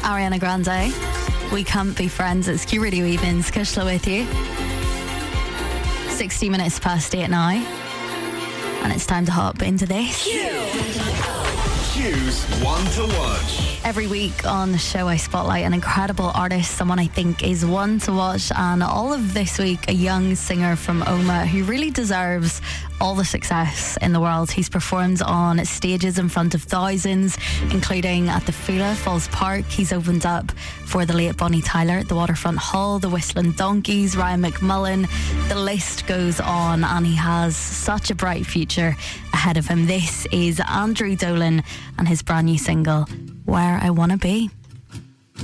Ariana Grande, We Can't Be Friends. It's Q Radio Evenings, Kushla with you. 60 minutes past 8 now. And it's time to hop into this. Q's One to Watch. Every week on the show, I spotlight an incredible artist, someone I think is one to watch. And all of this week, a young singer from Oma who really deserves all the success in the world. He's performed on stages in front of thousands, including at the Fula Falls Park. He's opened up for the late Bonnie Tyler at the Waterfront Hall, the Whistling Donkeys, Ryan McMullen. The list goes on, and he has such a bright future ahead of him. This is Andrew Dolan and his brand new single, Where I Wanna Be.